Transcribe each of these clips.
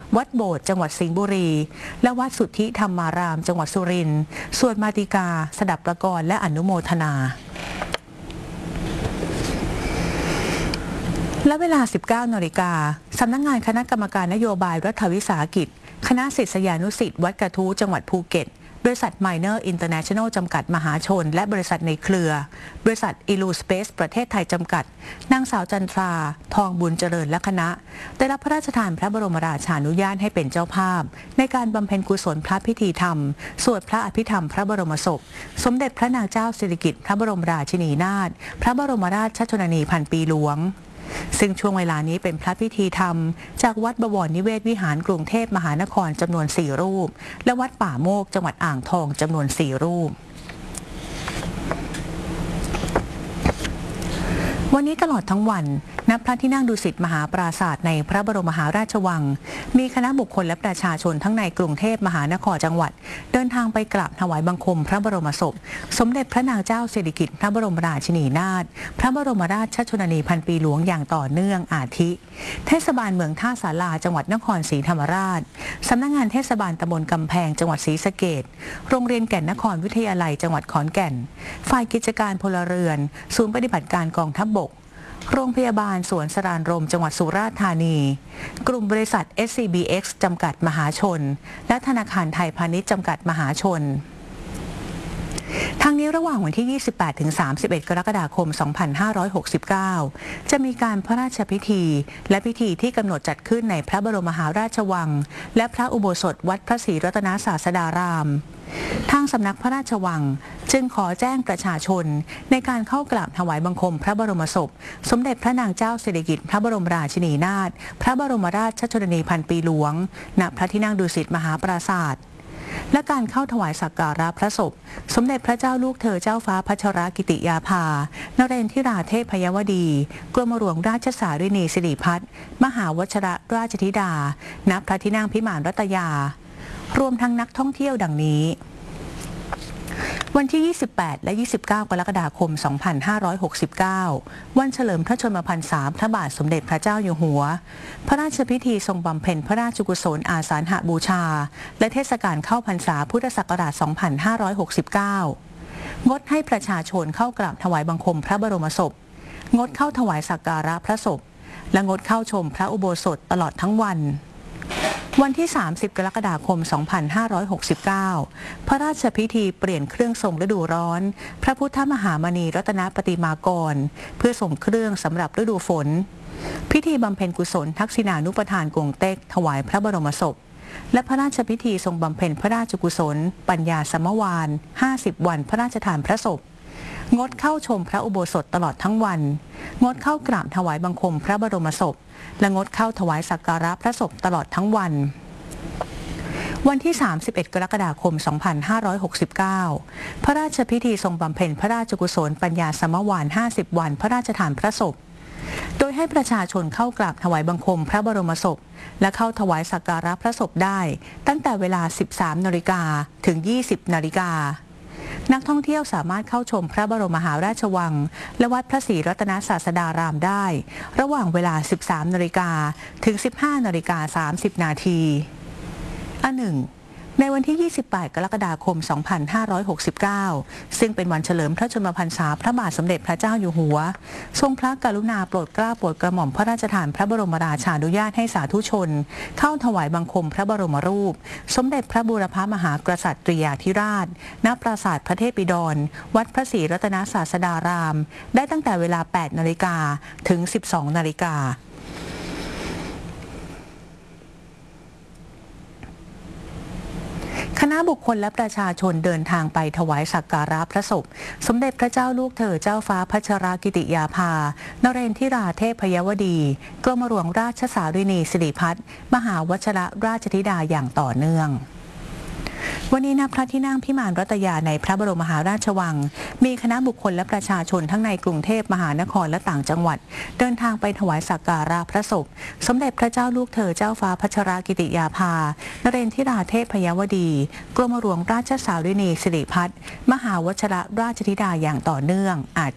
วัดโบสถ์จังหวัดสิงห์บุรีและวัดสุทธิธรรมารามจังหวัดสุรินทร์สวดมาติกาสดับประกรณ์และอนุโมทนาและเวลา 19 นาฬิกาสำนักงานคณะกรรมการนโยบายรัฐวิสาหกิจคณะศิษยานุศิษย์วัดกระทู้จังหวัดภูเก็ตบริษัท Miner International จำกัดมหาชนและบริษัทในเครือบริษัท Iluspace ประเทศไทยจำกัดนางสาวจันทราทองบุญเจริญและคณะได้รับพระราชทานพระบรมราชานุญาตให้เป็นเจ้าภาพในการบำเพ็ญกุศลพระพิธีธรรมสวดพระอภิธรรมพระบรมศพสมเด็จพระนางเจ้าสิริกิติ์พระบรมราชินีนาถพระบรมราชชนนีพันปีหลวงซึ่งช่วงเวลานี้เป็นพระพิธีธรรมจากวัดบวรนิเวศวิหารกรุงเทพมหานครจำนวน 4 รูปและวัดป่าโมกจังหวัดอ่างทองจำนวน 4 รูปวันนี้ตลอดทั้งวันณพระที่นั่งดุสิตมหาปราสาทในพระบรมมหาราชวังมีคณะบุคคลและประชาชนทั้งในกรุงเทพมหานครจังหวัดเดินทางไปกราบถวายบังคมพระบรมศพสมเด็จพระนางเจ้าสิริกิติ์พระบรมราชินีนาถพระบรมราชชนนีพันปีหลวงอย่างต่อเนื่องอาทิเทศบาลเมืองท่าสาราจังหวัดนครศรีธรรมราชสำนักงานเทศบาลตำบลกำแพงจังหวัดศรีสะเกษโรงเรียนแก่นนครวิทยาลัยจังหวัดขอนแก่นฝ่ายกิจการพลเรือนศูนย์ปฏิบัติการกองทัพบกโรงพยาบาลสวนสรานรมจังหวัดสุราษฎร์ธานีกลุ่มบริษัท SCBX จำกัดมหาชนและธนาคารไทยพาณิชย์จำกัดมหาชนทางนี้ระหว่างวันที่ 28 ถึง 31 กรกฎาคม 2569 จะมีการพระราชพิธีและพิธีที่กำหนดจัดขึ้นในพระบรมมหาราชวังและพระอุโบสถวัดพระศรีรัตนศาสดารามทางสำนักพระราชวังจึงขอแจ้งประชาชนในการเข้ากราบถวายบังคมพระบรมศพสมเด็จพระนางเจ้าสิริกิติ์พระบรมราชินีนาถพระบรมราชชนนีพันปีหลวงณพระที่นั่งดุสิตมหาปราสาทและการเข้าถวายสักการะพระศพสมเด็จพระเจ้าลูกเธอเจ้าฟ้าพัชรกิติยาภานเรนทิราเทพยวดีกรมหลวงราชสารินีสิริพัฒน์มหาวชิรราชธิดาณพระที่นั่งพิมานรัตยารวมทั้งนักท่องเที่ยวดังนี้วันที่ 28 และ 29 กรกฎาคม 2569 วันเฉลิมพระชนมพรรษาพระบาทสมเด็จพระเจ้าอยู่หัวพระราชพิธีทรงบำเพ็ญพระราชกุศลอาสาฬหบูชาและเทศกาลเข้าพรรษาพุทธศักราช 2569 งดให้ประชาชนเข้ากราบถวายบังคมพระบรมศพงดเข้าถวายสักการะพระศพและงดเข้าชมพระอุโบสถตลอดทั้งวันวันที่ 30 กรกฎาคม 2569 พระราชพิธีเปลี่ยนเครื่องทรงฤดูร้อนพระพุทธมหามณีรัตนปฏิมากรเพื่อส่งเครื่องสำหรับฤดูฝนพิธีบำเพ็ญกุศลทักษิณานุปทานกงเต็กถวายพระบรมศพและพระราชพิธีทรงบำเพ็ญพระราชกุศลปัญญาสมวาน50 วันพระราชทานพระศพงดเข้าชมพระอุโบสถตลอดทั้งวันงดเข้ากราบถวายบังคมพระบรมศพและงดเข้าถวายสักการะพระศพตลอดทั้งวันวันที่ 31 กรกฎาคม 2569 พระราชพิธีทรงบำเพ็ญพระราชกุศลปัญญาสมวาน50 วันพระราชทานพระศพโดยให้ประชาชนเข้ากราบถวายบังคมพระบรมศพและเข้าถวายสักการะพระศพได้ตั้งแต่เวลา 13 นาฬิกาถึง 20 นาฬิกานักท่องเที่ยวสามารถเข้าชมพระบรมมหาราชวังและวัดพระศรีรัตนศาสดารามได้ระหว่างเวลา 13 นาฬิกาถึง 15 นาฬิกา 30 นาทีในวันที่ 28 กรกฎาคม 2569 ซึ่งเป็นวันเฉลิมพระชนมพรรษาพระบาทสมเด็จพระเจ้าอยู่หัวทรงพระกรุณาโปรดเกล้าโปรดกระหม่อมพระราชทานพระบรมราชานุญาตให้สาธุชนเข้าถวายบังคมพระบรมรูปสมเด็จพระบูรพมหากษัตริยาธิราชณปราสาทพระเทพบิดรวัดพระศรีรัตนศาสดารามได้ตั้งแต่เวลา 8 นาฬิกาถึง 12 นาฬิกาคณะบุคคลและประชาชนเดินทางไปถวายสักการะพระศพสมเด็จพระเจ้าลูกเธอเจ้าฟ้าพัชรกิติยาภานเรนทิราเทพยวดีกรมหลวงราชสารินีสิริพัฒน์มหาวชิรราชธิดาอย่างต่อเนื่องวันนี้ณพระที่นั่งพิมานรัตยาในพระบรมมหาราชวังมีคณะบุคคลและประชาชนทั้งในกรุงเทพมหานครและต่างจังหวัดเดินทางไปถวายสักการะพระศพสมเด็จพระเจ้าลูกเธอเจ้าฟ้าพัชรกิติยาภานเรนทิราเทพยวดีกรมหลวงราชสารินีสิริพัฒน์มหาวชิรราชธิดาอย่างต่อเนื่องอาทิ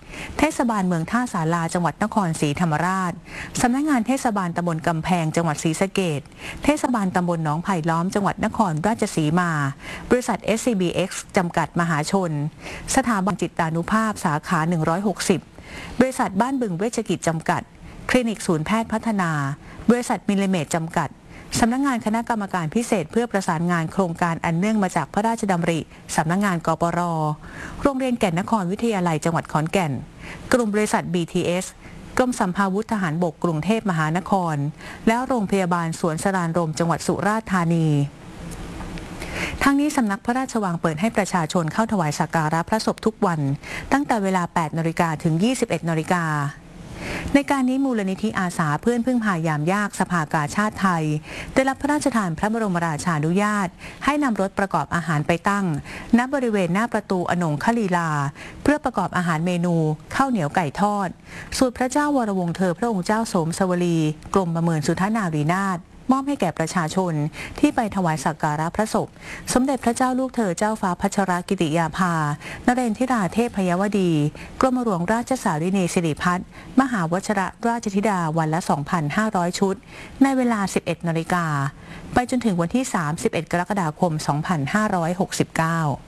เทศบาลเมืองท่าสาราจังหวัดนครศรีธรรมราชสำนักงานเทศบาลตำบลกำแพงจังหวัดศรีสะเกษเทศบาลตำบลหนองไผ่ล้อมจังหวัดนครราชสีมาบริษัท SCBX จำกัดมหาชนสถาบันจิตานุภาพสาขา160บริษัทบ้านบึงเวชกิจจำกัดคลินิกศูนย์แพทย์พัฒนาบริษัทมิลลิเมตรจำกัดสำนักงานคณะกรรมการพิเศษเพื่อประสานงานโครงการอันเนื่องมาจากพระราชดำริสำนักงานกปร.โรงเรียนแก่นนครวิทยาลัยจังหวัดขอนแก่นกลุ่มบริษัท BTS กรมสัมภาวุธทหารบกกรุงเทพมหานครและโรงพยาบาลสวนสรานรมจังหวัดสุราษฎร์ธานีทั้งนี้สำนักพระราชวังเปิดให้ประชาชนเข้าถวายสักการะพระศพทุกวันตั้งแต่เวลา 8 นาฬิกาถึง 21 นาฬิกาในการนี้มูลนิธิอาสาเพื่อนพึ่งพายามยากสภากาชาติไทยได้รับพระราชทานพระบรมราชานุญาตให้นำรถประกอบอาหารไปตั้งณบริเวณหน้าประตูอนงคลีลาเพื่อประกอบอาหารเมนูข้าวเหนียวไก่ทอดสูตรพระเจ้าวรวงศ์เธอพระองค์เจ้าโสมสวลีกรมประเมินสุทนารีนาถมอบให้แก่ประชาชนที่ไปถวายสักการะพระศพสมเด็จพระเจ้าลูกเธอเจ้าฟ้าพัชรกิติยาภานเรนทิราเทพยวดีกรมหลวงราชสารินีสิริพัฒน์มหาวชิรราชธิดาวันละ 2,500 ชุดในเวลา 11 นาฬิกาไปจนถึงวันที่ 31 กรกฎาคม 2569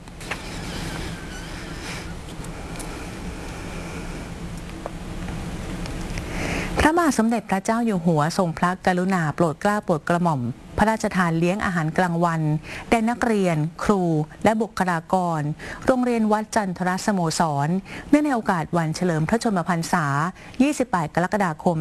พระบาทสมเด็จพระเจ้าอยู่หัวทรงพระกรุณาโปรดเกล้าโปรดกระหม่อมพระราชทานเลี้ยงอาหารกลางวันแด่นักเรียนครูและบุคลากรโรงเรียนวัดจันทรสโมสรเนื่องในโอกาสวันเฉลิมพระชนมพรรษา 28 กรกฎาคม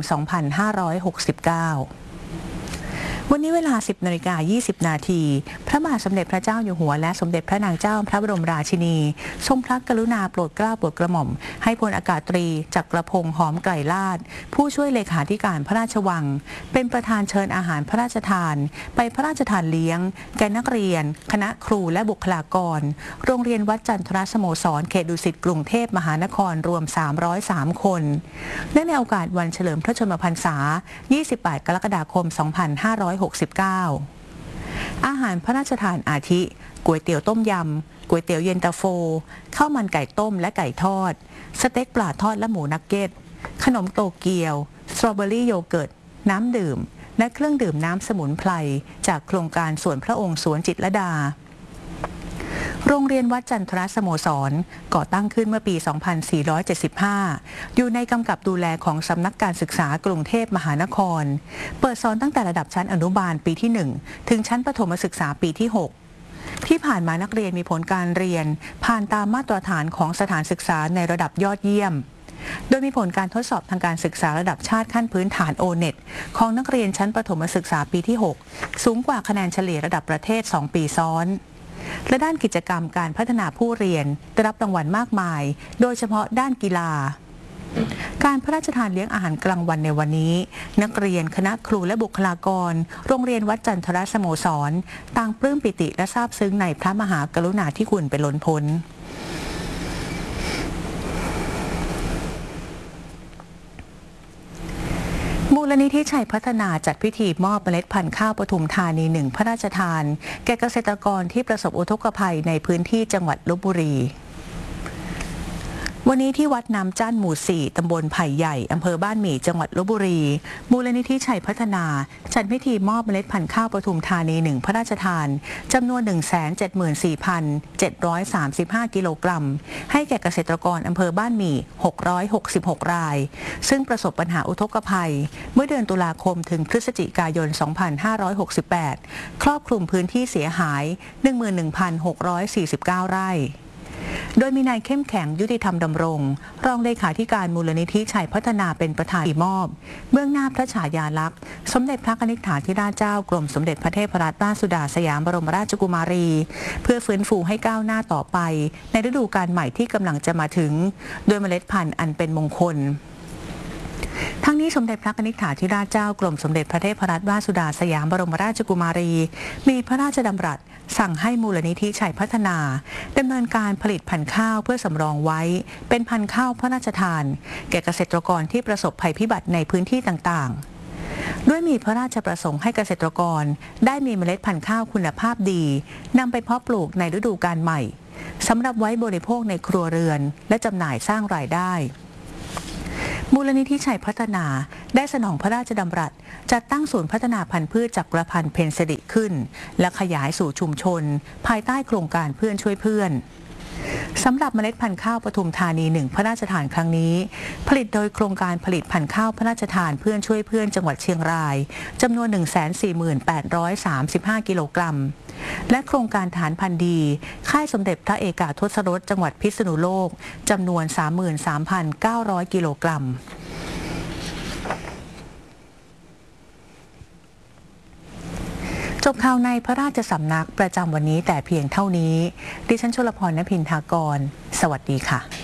2569วันนี้เวลา 10:20 นาทีพระบาทสมเด็จพระเจ้าอยู่หัวและสมเด็จพระนางเจ้าพระบรมราชินีทรงพระกรุณาโปรดเกล้าโปรดกระหม่อมให้พลอากาศตรีจักรพงษ์หอมไกรลาศผู้ช่วยเลขาธิการพระราชวังเป็นประธานเชิญอาหารพระราชทานไปพระราชทานเลี้ยงแก่นักเรียนคณะครูและบุคลากรโรงเรียนวัดจันทรสโมสรเขตดุสิตกรุงเทพมหานครรวม 303 คนเนื่องในโอกาสวันเฉลิมพระชนมพรรษา 28 กรกฎาคม 2569 อาหารพระราชทานอาทิก๋วยเตี๋ยวต้มยำก๋วยเตี๋ยวเย็นตาโฟข้าวมันไก่ต้มและไก่ทอดสเต็กปลาทอดและหมูนักเก็ตขนมโตเกียวสตรอเบอรี่โยเกิร์ตน้ำดื่มและเครื่องดื่มน้ำสมุนไพรจากโครงการสวนพระองค์สวนจิตรลดาโรงเรียนวัดจันทรสโมสรก่อตั้งขึ้นเมื่อปี 2475 อยู่ในกำกับดูแลของสำนักการศึกษากรุงเทพมหานครเปิดสอนตั้งแต่ระดับชั้นอนุบาลปีที่ 1 ถึงชั้นประถมศึกษาปีที่ 6 ที่ผ่านมานักเรียนมีผลการเรียนผ่านตามมาตรฐานของสถานศึกษาในระดับยอดเยี่ยมโดยมีผลการทดสอบทางการศึกษาระดับชาติขั้นพื้นฐาน O-NET ของนักเรียนชั้นประถมศึกษาปีที่ 6 สูงกว่าคะแนนเฉลี่ยระดับประเทศ 2 ปีซ้อนและด้านกิจกรรมการพัฒนาผู้เรียนได้รับรางวัลมากมายโดยเฉพาะด้านกีฬาการพระราชทานเลี้ยงอาหารกลางวันในวันนี้นักเรียนคณะครูและบุคลากรโรงเรียนวัดจันทรสโมสรต่างปลื้มปิติและซาบซึ้งในพระมหากรุณาธิคุณเป็นล้นพ้นมูลนิธิชัยพัฒนาจัดพิธีมอบเมล็ดพันธุ์ข้าวปทุมธานี1พระราชทานแก่เกษตรกรที่ประสบอุทกภัยในพื้นที่จังหวัดลพบุรีวันนี้ที่วัดน้ำจั่นหมู่ 4 ตำบลไผ่ใหญ่อำเภอบ้านหมี่จังหวัดลพบุรีมูลนิธิชัยพัฒนาจัดพิธีมอบเมล็ดพันธุ์ข้าวปทุมธานี1พระราชทานจำนวน 174,735 กิโลกรัมให้แก่เกษตรกรอำเภอบ้านหมี่666 รายซึ่งประสบปัญหาอุทกภัยเมื่อเดือนตุลาคมถึงพฤศจิกายน 2568 ครอบคลุมพื้นที่เสียหาย 11,649 ไร่โดยมีนายเข้มแข็งยุติธรรมดำรงรองเลขาธิการมูลนิธิชัยพัฒนาเป็นประธานมอบเบื้องหน้าพระฉายาลักษณ์สมเด็จพระกนิษฐาธิราชเจ้ากรมสมเด็จพระเทพรัตนราชสุดาสยามบรมราชกุมารีเพื่อฟื้นฟูให้ก้าวหน้าต่อไปในฤดูกาลใหม่ที่กำลังจะมาถึงโดยเมล็ดพันธุ์อันเป็นมงคลทั้งนี้สมเด็จพระกนิษฐาธิราชเจ้ากรมสมเด็จพระเทพรัตนราชสุดาสยามบรมราชกุมารีมีพระราชดำรัสสั่งให้มูลนิธิชัยพัฒนาดำเนินการผลิตพันธุ์ข้าวเพื่อสำรองไว้เป็นพันธุ์ข้าวพระราชทานแก่เกษตรกรที่ประสบภัยพิบัติในพื้นที่ต่างๆด้วยมีพระราชประสงค์ให้เกษตรกรได้มีเมล็ดพันธุ์ข้าวคุณภาพดีนำไปเพาะปลูกในฤดูกาลใหม่สำหรับไว้บริโภคในครัวเรือนและจำหน่ายสร้างรายได้มูลนิธิชัยพัฒนาได้สนองพระราชดำรัสจัดตั้งศูนย์พัฒนาพันธุ์พืชจักรพันธุ์เพนสิริขึ้นและขยายสู่ชุมชนภายใต้โครงการเพื่อนช่วยเพื่อนสำหรับเมล็ดพันธุ์ข้าวปทุมธานี1พระราชทานครั้งนี้ผลิตโดยโครงการผลิตพันธุ์ข้าวพระราชทานเพื่อนช่วยเพื่อนจังหวัดเชียงรายจำนวน 148,35 กิโลกรัมและโครงการฐานพันธุ์ดีค่ายสมเด็จพระเอกาทศรสจังหวัดพิษณุโลกจำนวน 33,900 กิโลกรัมจบข่าวในพระราชสำนักประจำวันนี้แต่เพียงเท่านี้ดิฉันชลพร ณ พินทากรสวัสดีค่ะ